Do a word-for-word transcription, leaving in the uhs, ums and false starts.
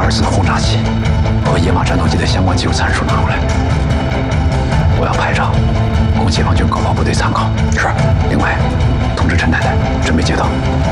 二次的轰炸机和野马战斗机的相关技术参数拿过来。我要拍照，供解放军高炮部队参考。是。另外，通知陈太太准备接到。